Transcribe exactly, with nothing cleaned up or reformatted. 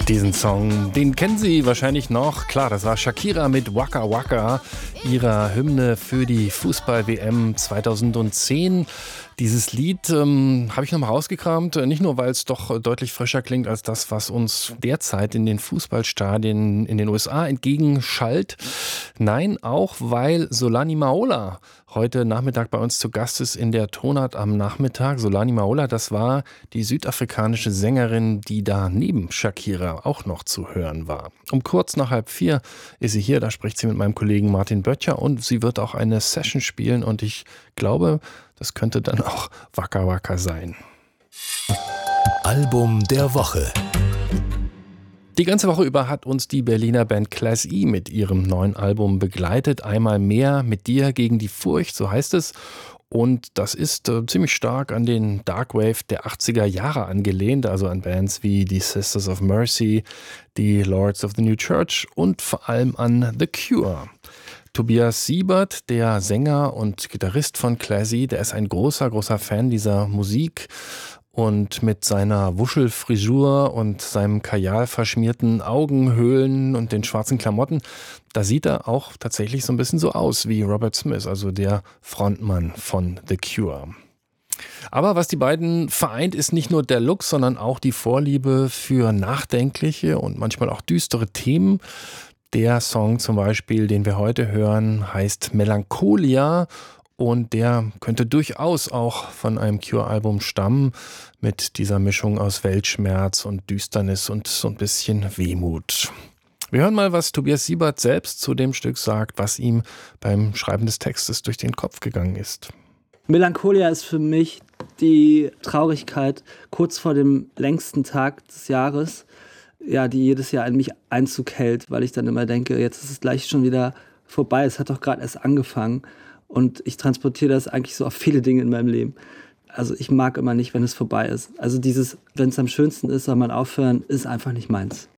Diesen Song, den kennen Sie wahrscheinlich noch. Klar, das war Shakira mit Waka Waka, ihrer Hymne für die Fußball-W M zweitausendzehn. Dieses Lied ähm, habe ich nochmal rausgekramt, nicht nur, weil es doch deutlich frischer klingt als das, was uns derzeit in den Fußballstadien in den U S A entgegenschallt. Nein, auch weil Solani Maola heute Nachmittag bei uns zu Gast ist in der Tonart am Nachmittag. Solani Maola, das war die südafrikanische Sängerin, die da neben Shakira auch noch zu hören war. Um kurz nach halb vier ist sie hier, da spricht sie mit meinem Kollegen Martin Böttcher und sie wird auch eine Session spielen und ich glaube, das könnte dann auch Waka Waka sein. Album der Woche. Die ganze Woche über hat uns die Berliner Band Class E mit ihrem neuen Album begleitet. Einmal mehr mit dir gegen die Furcht, so heißt es. Und das ist äh, ziemlich stark an den Darkwave der achtziger Jahre angelehnt, also an Bands wie die Sisters of Mercy, die Lords of the New Church und vor allem an The Cure. Tobias Siebert, der Sänger und Gitarrist von Class E, der ist ein großer, großer Fan dieser Musik. Und mit seiner Wuschelfrisur und seinem Kajal verschmierten Augenhöhlen und den schwarzen Klamotten, da sieht er auch tatsächlich so ein bisschen so aus wie Robert Smith, also der Frontmann von The Cure. Aber was die beiden vereint, ist nicht nur der Look, sondern auch die Vorliebe für nachdenkliche und manchmal auch düstere Themen. Der Song zum Beispiel, den wir heute hören, heißt Melancholia. Und der könnte durchaus auch von einem Cure-Album stammen, mit dieser Mischung aus Weltschmerz und Düsternis und so ein bisschen Wehmut. Wir hören mal, was Tobias Siebert selbst zu dem Stück sagt, was ihm beim Schreiben des Textes durch den Kopf gegangen ist. Melancholia ist für mich die Traurigkeit kurz vor dem längsten Tag des Jahres, ja, die jedes Jahr in mich Einzug hält, weil ich dann immer denke, jetzt ist es gleich schon wieder vorbei, es hat doch gerade erst angefangen. Und ich transportiere das eigentlich so auf viele Dinge in meinem Leben. Also ich mag immer nicht, wenn es vorbei ist. Also dieses, wenn es am schönsten ist, soll man aufhören, ist einfach nicht meins.